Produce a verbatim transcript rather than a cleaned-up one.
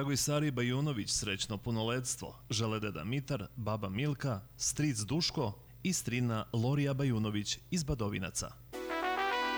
dragoj Sari Bajunović srećno punoletstvo žele deda Mitar, baba Milka, stric Duško i strina Lorija Bajunović iz Badovinaca.